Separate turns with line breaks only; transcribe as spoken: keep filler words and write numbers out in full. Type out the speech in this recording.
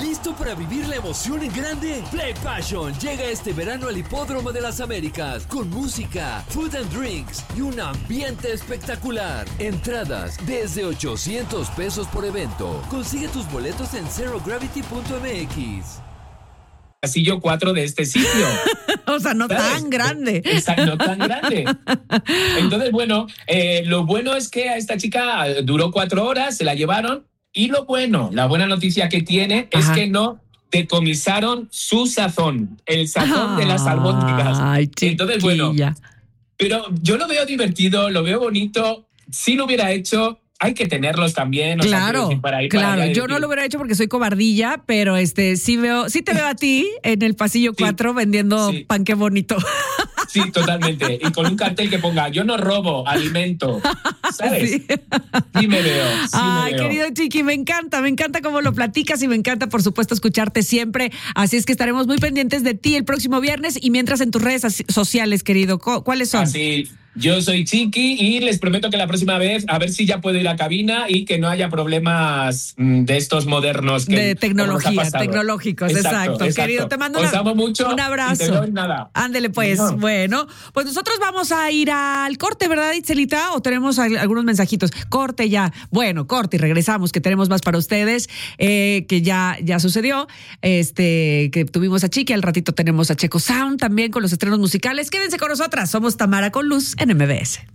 ¿Listo para vivir la emoción en grande? Play Passion llega este verano al Hipódromo de las Américas con música, food and drinks y un ambiente espectacular. Entradas desde ochocientos pesos por evento. Consigue tus boletos en zero gravity punto m x.
Pasillo cuatro de este sitio.
O sea, no ¿sabes? Tan grande.
Exacto, no tan grande. Entonces, bueno, eh, lo bueno es que a esta chica duró cuatro horas, se la llevaron. Y lo bueno, la buena noticia que tiene Ajá. es que no decomisaron su sazón, el sazón ah, de las albóndigas.
Ay,
entonces, bueno, pero yo lo veo divertido, lo veo bonito. Si lo hubiera hecho, hay que tenerlos también. O
claro,
sea, para ir
claro.
para allá,
yo no lo hubiera hecho porque soy cobardilla, pero este sí veo, sí te veo a ti en el pasillo cuatro sí, vendiendo sí. pan qué bonito.
Sí, totalmente. Y con un cartel que ponga, yo no robo, alimento. ¿Sabes? Sí, sí me veo. Sí
Ay,
me veo.
querido Chiqui, me encanta, me encanta cómo lo platicas y me encanta, por supuesto, escucharte siempre. Así es que estaremos muy pendientes de ti el próximo viernes y mientras en tus redes sociales, querido, ¿cuáles son?
Así. Yo soy Chiqui y les prometo que la próxima vez a ver si ya puedo ir a cabina y que no haya problemas de estos modernos. Que,
de tecnología, tecnológicos, exacto, exacto. exacto. Querido, te mando
Os
una,
amo mucho
un abrazo.
Y te doy nada.
Ándele pues, no. Bueno, pues nosotros vamos a ir al corte, ¿verdad, Itzelita? ¿O tenemos algunos mensajitos? Corte ya. Bueno, corte y regresamos, que tenemos más para ustedes, eh, que ya, ya sucedió, este, que tuvimos a Chiqui, al ratito tenemos a Checo Sound también con los estrenos musicales. Quédense con nosotras, somos Tamara con Luz en M B S.